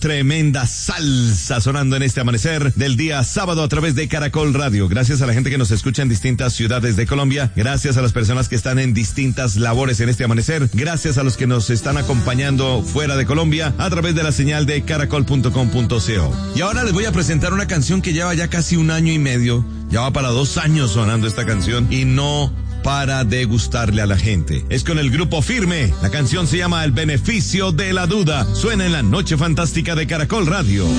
Tremenda salsa sonando en este amanecer del día sábado a través de Caracol Radio. Gracias a la gente que nos escucha en distintas ciudades de Colombia. Gracias a las personas que están en distintas labores en este amanecer. Gracias a los que nos están acompañando fuera de Colombia a través de la señal de caracol.com.co. Y ahora les voy a presentar una canción que lleva ya casi 1 año y medio. Ya va para 2 años sonando esta canción y no para de gustarle a la gente. Es con el grupo Firme. La canción se llama El Beneficio de la Duda. Suena en la Noche Fantástica de Caracol Radio.